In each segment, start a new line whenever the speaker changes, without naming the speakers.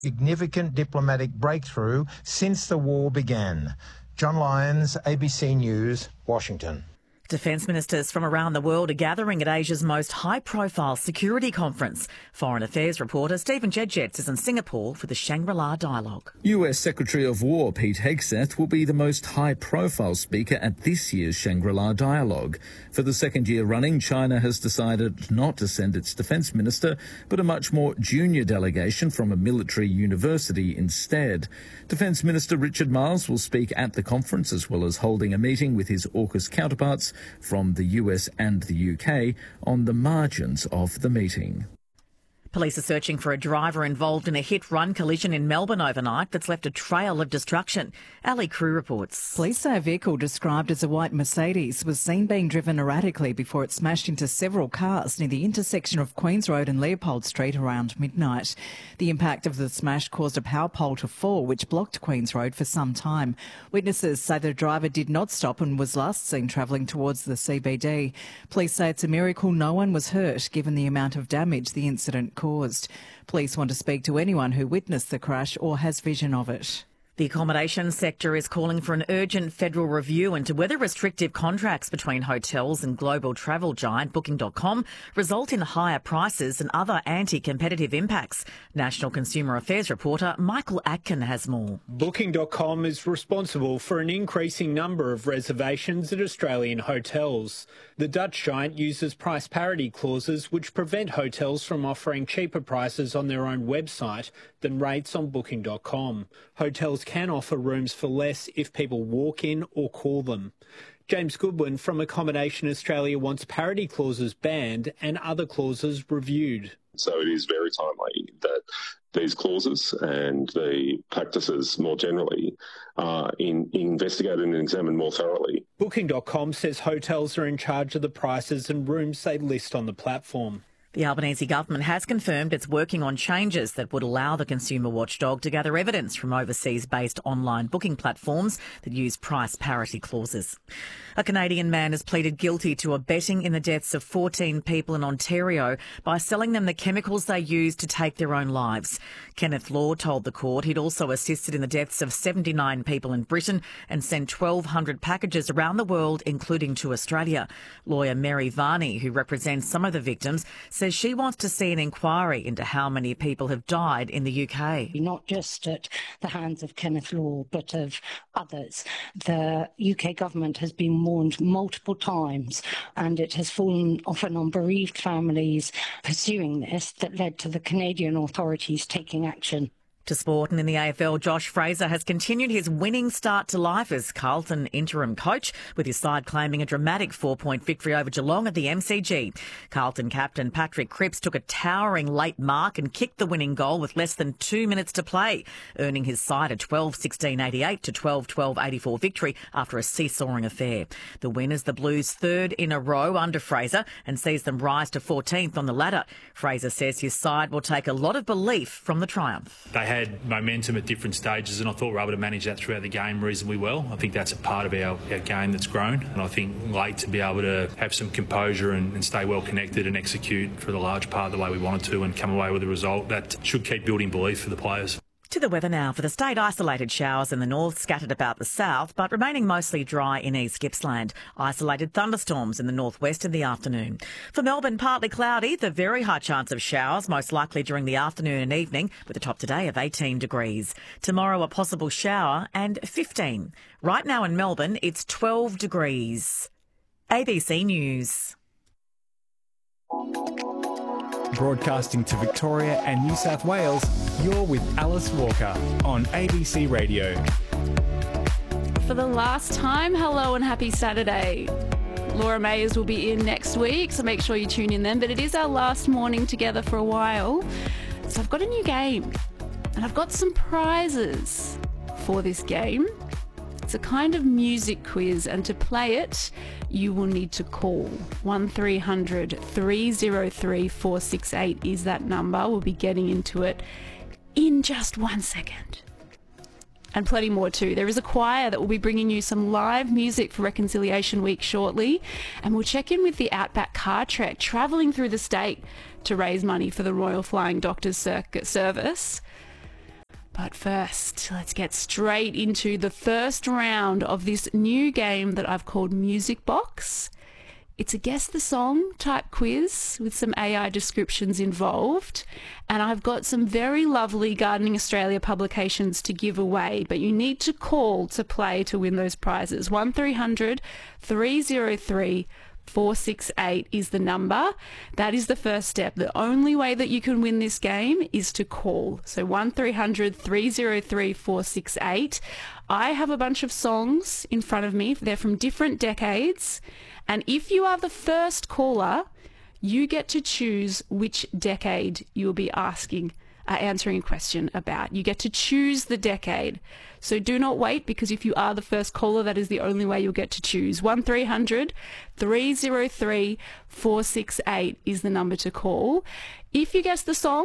significant diplomatic breakthrough since the war began. John Lyons, ABC News, Washington.
Defence ministers from around the world are gathering at Asia's most high-profile security conference. Foreign Affairs reporter Stephen Jedjets is in Singapore for the Shangri-La Dialogue.
US Secretary of War Pete Hegseth will be the most high-profile speaker at this year's Shangri-La Dialogue. For the second year running, China has decided not to send its defence minister, but a much more junior delegation from a military university instead. Defence Minister Richard Marles will speak at the conference, as well as holding a meeting with his AUKUS counterparts from the US and the UK on the margins of the meeting.
Police are searching for a driver involved in a hit-run collision in Melbourne overnight that's left a trail of destruction. Ali Crew reports.
Police say a vehicle described as a white Mercedes was seen being driven erratically before it smashed into several cars near the intersection of Queen's Road and Leopold Street around midnight. The impact of the smash caused a power pole to fall, which blocked Queen's Road for some time. Witnesses say the driver did not stop and was last seen travelling towards the CBD. Police say it's a miracle no one was hurt, given the amount of damage the incident caused. Police want to speak to anyone who witnessed the crash or has vision of it.
The accommodation sector is calling for an urgent federal review into whether restrictive contracts between hotels and global travel giant Booking.com result in higher prices and other anti-competitive impacts. National Consumer Affairs reporter Michael Atkin has more.
Booking.com is responsible for an increasing number of reservations at Australian hotels. The Dutch giant uses price parity clauses which prevent hotels from offering cheaper prices on their own website than rates on Booking.com. Hotels can offer rooms for less if people walk in or call them. James Goodwin from Accommodation Australia wants parity clauses banned and other clauses reviewed.
So it is very timely that these clauses and the practices more generally are investigated and examined more thoroughly.
Booking.com says hotels are in charge of the prices and rooms they list on the platform.
The Albanese government has confirmed it's working on changes that would allow the consumer watchdog to gather evidence from overseas-based online booking platforms that use price parity clauses. A Canadian man has pleaded guilty to abetting in the deaths of 14 people in Ontario by selling them the chemicals they used to take their own lives. Kenneth Law told the court he'd also assisted in the deaths of 79 people in Britain and sent 1,200 packages around the world, including to Australia. Lawyer Mary Varney, who represents some of the victims, says she wants to see an inquiry into how many people have died in the UK.
Not just at the hands of Kenneth Law, but of others. The UK government has been warned multiple times, and it has fallen often on bereaved families pursuing this that led to the Canadian authorities taking action.
To sport, and in the AFL, Josh Fraser has continued his winning start to life as Carlton interim coach, with his side claiming a dramatic 4-point victory over Geelong at the MCG. Carlton captain Patrick Cripps took a towering late mark and kicked the winning goal with less than 2 minutes to play, earning his side a 12-16-88 to 12-12-84 victory after a seesawing affair. The win is the Blues' third in a row under Fraser and sees them rise to 14th on the ladder. Fraser says his side will take a lot of belief from the triumph.
They had momentum at different stages, and I thought we were able to manage that throughout the game reasonably well. I think that's a part of our game that's grown, and I think late to be able to have some composure and stay well connected and execute for the large part the way we wanted to and come away with a result that should keep building belief for the players.
To the weather now. For the state, isolated showers in the north, scattered about the south, but remaining mostly dry in East Gippsland. Isolated thunderstorms in the northwest in the afternoon. For Melbourne, partly cloudy, the very high chance of showers, most likely during the afternoon and evening, with a top today of 18 degrees. Tomorrow, a possible shower and 15. Right now in Melbourne, it's 12 degrees. ABC News.
Broadcasting to Victoria and New South Wales, you're with Alice Walker on ABC Radio.
For the last time, hello and happy Saturday. Laura Mayers will be in next week, so make sure you tune in then. But it is our last morning together for a while. So I've got a new game, and I've got some prizes for this game. It's a kind of music quiz, and to play it, you will need to call 1300 303 468 is that number. We'll be getting into it in just 1 second. And plenty more too. There is a choir that will be bringing you some live music for Reconciliation Week shortly, and we'll check in with the Outback Car Trek travelling through the state to raise money for the Royal Flying Doctors Service. But first, let's get straight into the first round of this new game that I've called Music Box. It's a guess the song type quiz with some AI descriptions involved. And I've got some very lovely Gardening Australia publications to give away, but you need to call to play to win those prizes. 1300 303 468 is the number. That is the first step. The only way that you can win this game is to call. So 1300 303 468. I have a bunch of songs in front of me. They're from different decades. And if you are the first caller, you get to choose which decade you'll be answering a question about. You get to choose the decade. So do not wait, because if you are the first caller, that is the only way you'll get to choose. 1300 303 468 is the number to call. If you guess the song,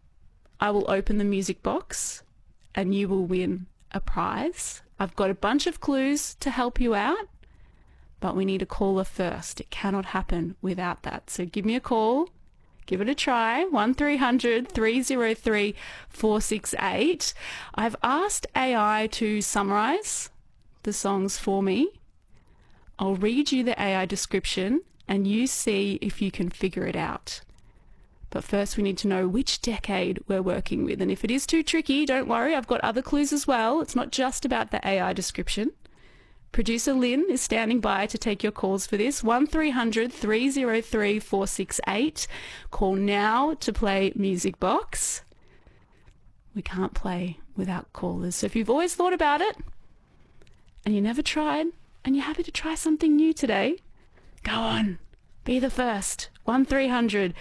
I will open the music box and you will win a prize. I've got a bunch of clues to help you out, but we need a caller first. It cannot happen without that. So give me a call. Give it a try. 1300 303 468. I've asked AI to summarise the songs for me. I'll read you the AI description and you see if you can figure it out. But first we need to know which decade we're working with. And if it is too tricky, don't worry. I've got other clues as well. It's not just about the AI description. Producer Lynn is standing by to take your calls for this. 1300 303 468. Call now to play Music Box. We can't play without callers. So if you've always thought about it and you never tried and you're happy to try something new today, go on. Be the first. 1300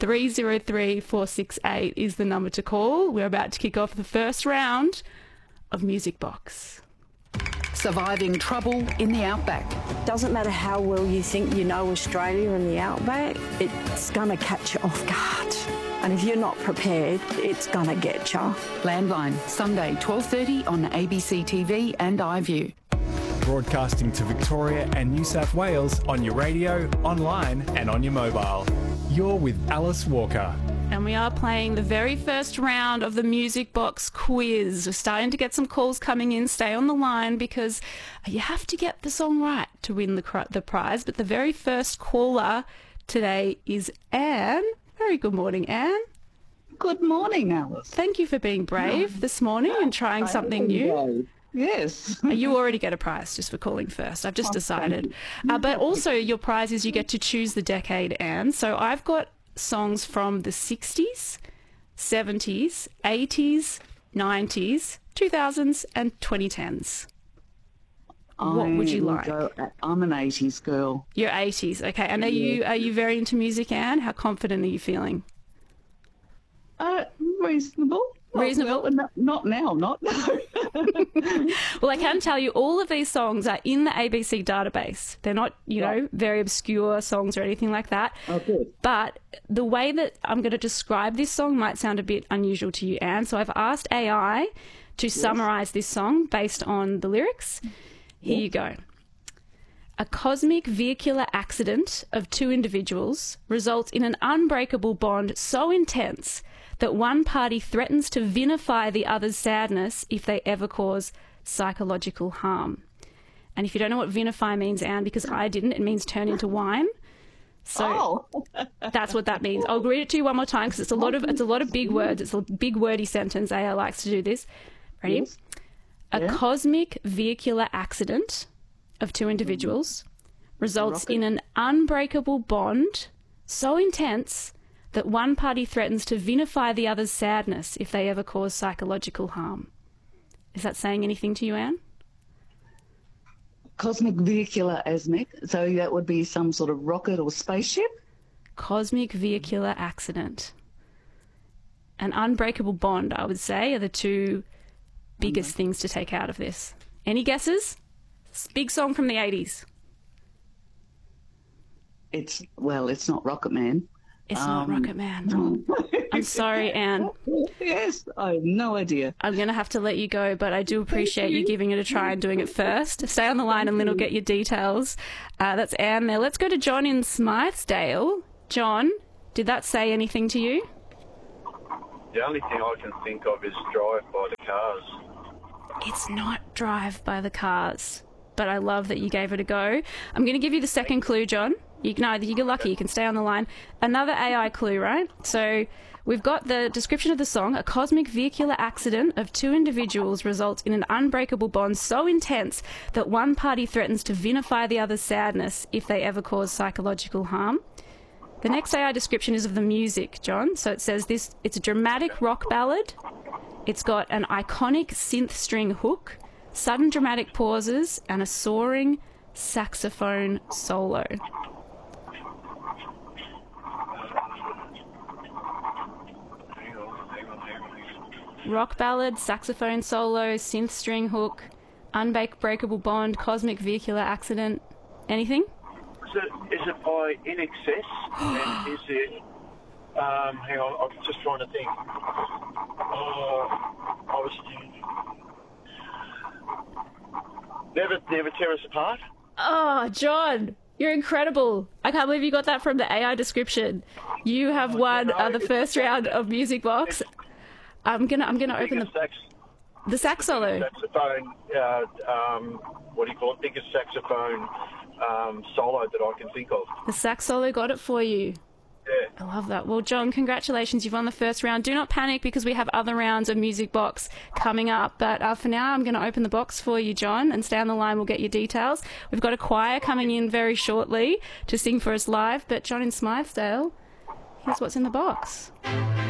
303 468 is the number to call. We're about to kick off the first round of Music Box.
Surviving trouble in the outback.
Doesn't matter how well you think you know Australia and the outback, it's going to catch you off guard. And if you're not prepared, it's going to get you.
Landline, Sunday 12:30 on ABC TV and iView.
Broadcasting to Victoria and New South Wales on your radio, online and on your mobile. You're with Alice Walker.
And we are playing the very first round of the Music Box quiz. We're starting to get some calls coming in. Stay on the line because you have to get the song right to win the prize. But the very first caller today is Anne. Very good morning, Anne.
Good morning, Alice.
Thank you for being brave this morning and trying something new.
Yes.
You already get a prize just for calling first. I've just decided. But also your prize is you get to choose the decade, Anne. So I've got songs from the 60s, 70s, 80s, 90s, 2000s and 2010s. What would you like?
I'm an 80s girl.
You're 80s, okay. And are you very into music, Anne? How confident are you feeling?
Reasonable.
Reasonable?
Well, not now, not no.
Well, I can tell you all of these songs are in the ABC database. They're not, very obscure songs or anything like that.
Oh, good.
But the way that I'm going to describe this song might sound a bit unusual to you, Anne. So I've asked AI to summarise this song based on the lyrics. Here you go. A cosmic vehicular accident of two individuals results in an unbreakable bond so intense that one party threatens to vinify the other's sadness if they ever cause psychological harm. And if you don't know what vinify means, Anne, because I didn't, it means turn into wine. So that's what that means. I'll read it to you one more time because it's a lot of big words. It's a big wordy sentence. AI likes to do this. Ready? Yes. A cosmic vehicular accident of two individuals results in an unbreakable bond so intense that one party threatens to vinify the other's sadness if they ever cause psychological harm. Is that saying anything to you, Anne?
Cosmic vehicular accident, so that would be some sort of rocket or spaceship?
Cosmic vehicular accident. An unbreakable bond, I would say, are the two biggest things to take out of this. Any guesses? Big song from the 80s.
It's not Rocket Man.
It's not Rocket Man. I'm sorry, Anne.
Yes, I have no idea.
I'm going to have to let you go, but I do appreciate you giving it a try and doing it first. Stay on the line and Lynn will get your details. That's Anne there. Let's go to John in Smythesdale. John, did that say anything to you?
The only thing I can think of is Drive by the Cars.
It's not Drive by the Cars, but I love that you gave it a go. I'm going to give you the second clue, John. You get lucky. You can stay on the line. Another AI clue, right? So we've got the description of the song. A cosmic vehicular accident of two individuals results in an unbreakable bond so intense that one party threatens to vinify the other's sadness if they ever cause psychological harm. The next AI description is of the music, John. So it says it's a dramatic rock ballad. It's got an iconic synth string hook, sudden dramatic pauses, and a soaring saxophone solo. Rock ballad, saxophone solo, synth string hook, unbreakable bond, cosmic vehicular accident. Anything?
Is it by In Excess? And is it... hang on, I'm just trying to think. Never Tear Us Apart?
Oh, John, you're incredible. I can't believe you got that from the AI description. You have won the first round of Music Box. I'm gonna open the sax solo.
Saxophone, what do you call it? Biggest saxophone solo that I can think of.
The sax solo got it for you.
Yeah.
I love that. Well, John, congratulations. You've won the first round. Do not panic because we have other rounds of Music Box coming up. But for now, I'm going to open the box for you, John, and stay on the line. We'll get your details. We've got a choir coming in very shortly to sing for us live. But John in Smythesdale, here's what's in the box.